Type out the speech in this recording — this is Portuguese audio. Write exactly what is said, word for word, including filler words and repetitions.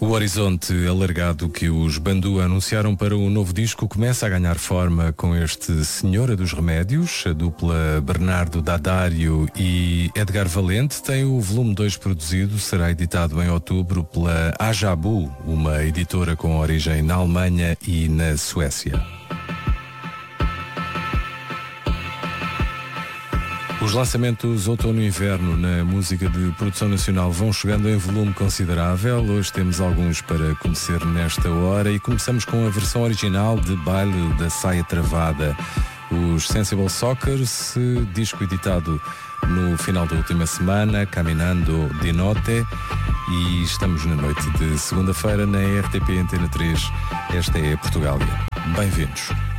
O horizonte alargado que os Bandu anunciaram para o novo disco começa a ganhar forma com este Senhora dos Remédios. A dupla Bernardo Daddario e Edgar Valente tem o volume dois produzido, será editado em outubro pela Ajabu, uma editora com origem na Alemanha e na Suécia. Os lançamentos outono e inverno na música de produção nacional vão chegando em volume considerável. Hoje temos alguns para conhecer nesta hora e começamos com a versão original de Baile da Saia Travada. Os Sensible Soccers, disco editado no final da última semana, Caminando di Notte, e estamos na noite de segunda-feira na R T P Antena três. Esta é Portugália. Bem-vindos.